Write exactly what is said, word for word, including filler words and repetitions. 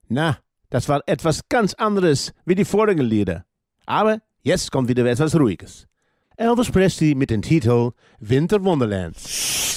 Na, das war etwas ganz anderes wie die vorigen Lieder. Aber jetzt kommt wieder etwas Ruhiges. Elvis Presley mit dem Titel Winter Wonderland.